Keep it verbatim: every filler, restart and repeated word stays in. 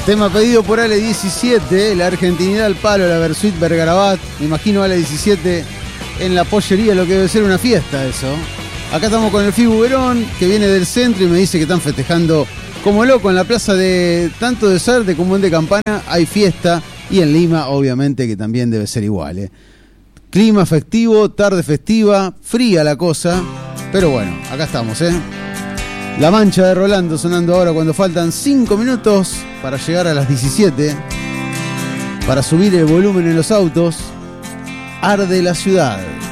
Tema pedido por Ale diecisiete, la argentinidad al palo, la Versuit Bergarabat. Me imagino Ale diecisiete en la pollería, lo que debe ser una fiesta eso. Acá estamos con el Fibu Verón, que viene del centro y me dice que están festejando como loco en la plaza de tanto de Sarte como en de Campana. Hay fiesta y en Lima obviamente que también debe ser igual, ¿eh? Clima festivo, tarde festiva, fría la cosa, pero bueno, acá estamos, ¿eh? La Mancha de Rolando sonando ahora cuando faltan cinco minutos para llegar a las diecisiete, para subir el volumen en los autos. Arde la ciudad.